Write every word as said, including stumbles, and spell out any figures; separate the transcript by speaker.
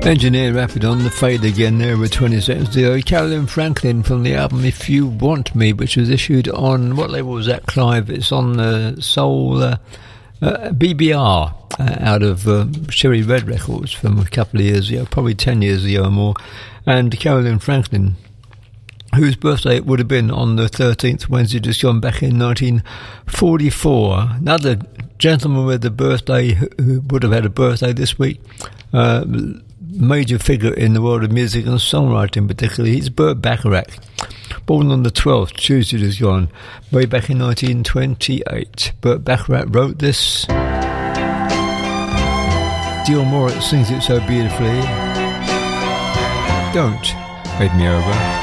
Speaker 1: Engineer Rapid on the fade again there with twenty seconds to go. Carolyn Franklin from the album If You Want Me, which was issued on, what label was that, Clive? It's on the uh, Soul uh, uh, B B R uh, out of uh, Cherry Red Records from a couple of years ago, probably ten years ago or more. And Carolyn Franklin, whose birthday it would have been on the thirteenth, Wednesday, just gone back in nineteen forty-four. Another gentleman with a birthday who would have had a birthday this week, uh, major figure in the world of music and songwriting particularly. He's Burt Bacharach, born on the twelfth, Tuesday just gone, way back in nineteen twenty-eight. Burt Bacharach wrote this. Dion Moritz sings it so beautifully. Don't Wave Me Over.